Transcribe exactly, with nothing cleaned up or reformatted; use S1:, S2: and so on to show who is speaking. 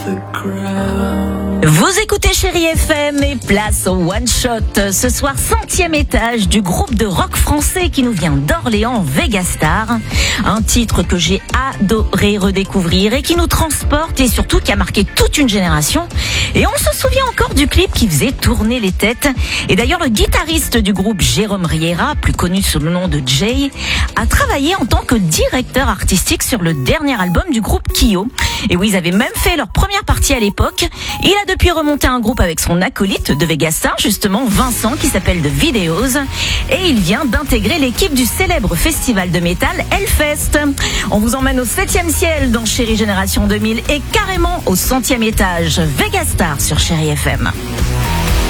S1: Vous écoutez Chérie F M et place au One Shot. Ce soir, centième étage du groupe de rock français qui nous vient d'Orléans, Vegastar. Un titre que j'ai adoré redécouvrir et qui nous transporte et surtout qui a marqué toute une génération. Et on se souvient encore du clip qui faisait tourner les têtes. Et d'ailleurs, le guitariste du groupe, Jérôme Riera, plus connu sous le nom de Jay, a travaillé en tant que directeur artistique sur le dernier album du groupe Kyo. Et oui, ils avaient même fait leur première partie à l'époque. Il a depuis remonté un groupe avec son acolyte de Vegastar, justement Vincent, qui s'appelle The Videos. Et il vient d'intégrer l'équipe du célèbre festival de métal Hellfest. On vous emmène au septième ciel dans Chérie Génération deux mille et carrément au centième étage. Vegastar sur Chérie F M.